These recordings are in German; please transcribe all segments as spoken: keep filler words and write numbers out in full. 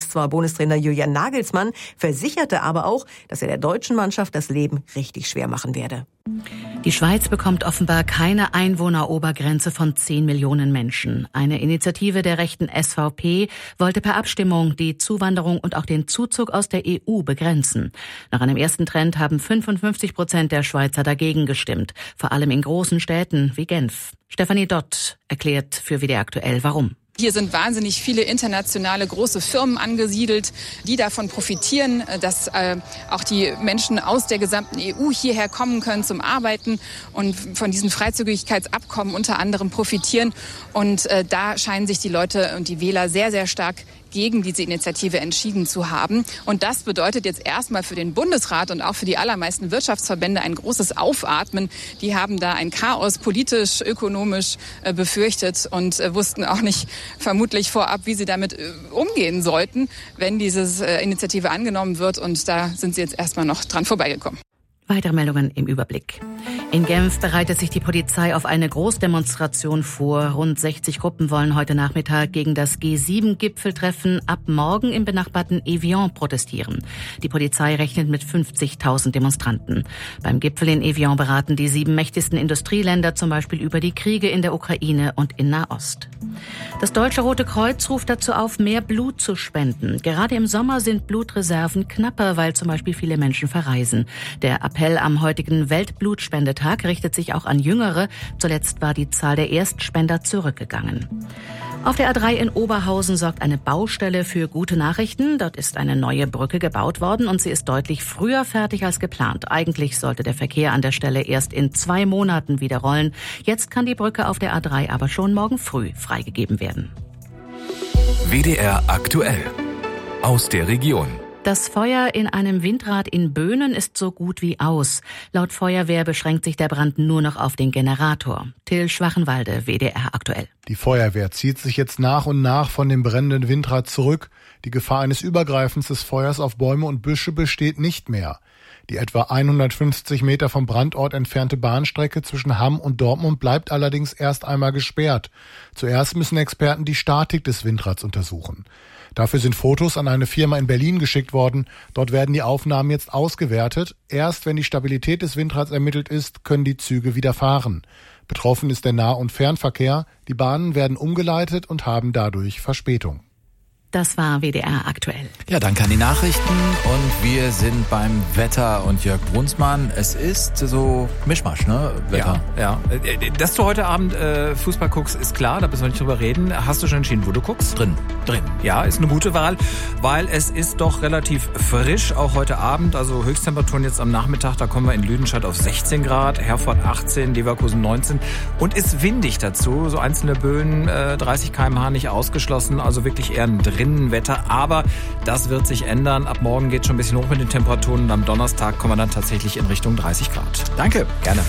ist zwar Bundestrainer Julian Nagelsmann, versicherte aber auch, dass er der deutschen Mannschaft das Leben richtig schwer machen werde. Die Schweiz bekommt offenbar keine Einwohnerobergrenze von zehn Millionen Menschen. Eine Initiative der rechten S V P wollte per Abstimmung die Zuwanderung und auch den Zuzug aus der E U begrenzen. Nach einem ersten Trend haben fünfundfünfzig Prozent der Schweizer dagegen gestimmt, vor allem in großen Städten wie Genf. Stefanie Dott erklärt für W D R aktuell, warum. Hier sind wahnsinnig viele internationale große Firmen angesiedelt, die davon profitieren, dass äh, auch die Menschen aus der gesamten E U hierher kommen können zum Arbeiten und von diesen Freizügigkeitsabkommen unter anderem profitieren. Und äh, da scheinen sich die Leute und die Wähler sehr, sehr stark gegen diese Initiative entschieden zu haben. Und das bedeutet jetzt erstmal für den Bundesrat und auch für die allermeisten Wirtschaftsverbände ein großes Aufatmen. Die haben da ein Chaos politisch, ökonomisch äh, befürchtet und äh, wussten auch nicht vermutlich vorab, wie sie damit äh, umgehen sollten, wenn diese äh, Initiative angenommen wird. Und da sind sie jetzt erstmal noch dran vorbeigekommen. Weitere Meldungen im Überblick. In Genf bereitet sich die Polizei auf eine Großdemonstration vor. Rund sechzig Gruppen wollen heute Nachmittag gegen das G sieben Gipfeltreffen ab morgen im benachbarten Evian protestieren. Die Polizei rechnet mit fünfzigtausend Demonstranten. Beim Gipfel in Evian beraten die sieben mächtigsten Industrieländer zum Beispiel über die Kriege in der Ukraine und in Nahost. Das Deutsche Rote Kreuz ruft dazu auf, mehr Blut zu spenden. Gerade im Sommer sind Blutreserven knapper, weil zum Beispiel viele Menschen verreisen. Der Appell am heutigen Weltblutspendetag richtet sich auch an Jüngere. Zuletzt war die Zahl der Erstspender zurückgegangen. Auf der A drei in Oberhausen sorgt eine Baustelle für gute Nachrichten. Dort ist eine neue Brücke gebaut worden und sie ist deutlich früher fertig als geplant. Eigentlich sollte der Verkehr an der Stelle erst in zwei Monaten wieder rollen. Jetzt kann die Brücke auf der A drei aber schon morgen früh freigegeben werden. W D R aktuell aus der Region. Das Feuer in einem Windrad in Böhnen ist so gut wie aus. Laut Feuerwehr beschränkt sich der Brand nur noch auf den Generator. Till Schwachenwalde, W D R aktuell. Die Feuerwehr zieht sich jetzt nach und nach von dem brennenden Windrad zurück. Die Gefahr eines Übergreifens des Feuers auf Bäume und Büsche besteht nicht mehr. Die etwa hundertfünfzig Meter vom Brandort entfernte Bahnstrecke zwischen Hamm und Dortmund bleibt allerdings erst einmal gesperrt. Zuerst müssen Experten die Statik des Windrads untersuchen. Dafür sind Fotos an eine Firma in Berlin geschickt worden. Dort werden die Aufnahmen jetzt ausgewertet. Erst wenn die Stabilität des Windrads ermittelt ist, können die Züge wieder fahren. Betroffen ist der Nah- und Fernverkehr. Die Bahnen werden umgeleitet und haben dadurch Verspätung. Das war W D R aktuell. Ja, danke an die Nachrichten und wir sind beim Wetter und Jörg Brunsmann. Es ist so Mischmasch, ne? Wetter. Ja, ja. Dass du heute Abend äh, Fußball guckst, ist klar, da müssen wir nicht drüber reden. Hast du schon entschieden, wo du guckst? Drin. Drin. Ja, ist eine gute Wahl, weil es ist doch relativ frisch, auch heute Abend. Also Höchsttemperaturen jetzt am Nachmittag, da kommen wir in Lüdenscheid auf sechzehn Grad, Herford achtzehn, Leverkusen neunzehn und ist windig dazu. So einzelne Böen, äh, dreißig Kilometer pro Stunde nicht ausgeschlossen, also wirklich eher ein Drinnenwetter. Aber das wird sich ändern. Ab morgen geht es schon ein bisschen hoch mit den Temperaturen und am Donnerstag kommen wir dann tatsächlich in Richtung dreißig Grad. Danke. Gerne.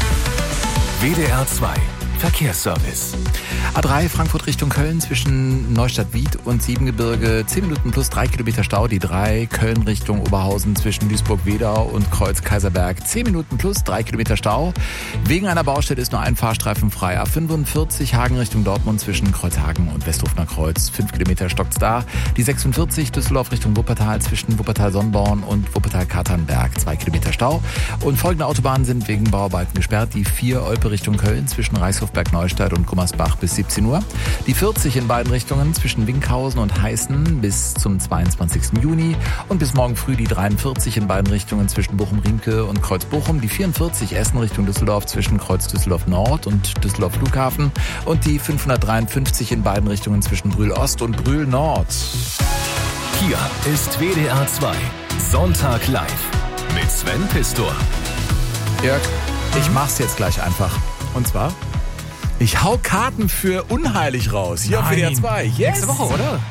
W D R zwei Verkehrsservice. A drei Frankfurt Richtung Köln zwischen Neustadt-Wied und Siebengebirge. zehn Minuten plus drei Kilometer Stau. Die drei Köln Richtung Oberhausen zwischen Duisburg-Wedau und Kreuz-Kaiserberg. zehn Minuten plus drei Kilometer Stau. Wegen einer Baustelle ist nur ein Fahrstreifen frei. A fünfundvierzig Hagen Richtung Dortmund zwischen Kreuzhagen und Westhofener Kreuz. fünf Kilometer stockt's da. Die sechsundvierzig Düsseldorf Richtung Wuppertal zwischen Wuppertal-Sonnborn und Wuppertal-Katernberg. zwei Kilometer Stau. Und folgende Autobahnen sind wegen Bauarbeiten gesperrt. Die vier Olpe Richtung Köln zwischen Reichshofberg-Neustadt und Gummersbach bis siebzehn Uhr. Die vierzig in beiden Richtungen zwischen Winkhausen und Heißen bis zum zweiundzwanzigsten Juni. Und bis morgen früh die dreiundvierzig in beiden Richtungen zwischen Bochum-Riemke und Kreuz-Bochum. Die vierundvierzig Essen Richtung Düsseldorf zwischen Kreuz-Düsseldorf-Nord und Düsseldorf-Flughafen. Und die fünfhundertdreiundfünfzig in beiden Richtungen zwischen Brühl-Ost und Brühl-Nord. Hier ist W D R zwei Sonntag live mit Sven Pistor. Jörg, ich mach's jetzt gleich einfach. Und zwar, ich hau Karten für Unheilig raus. Hier auf W D R zwei. Yes. Nächste Woche, oder?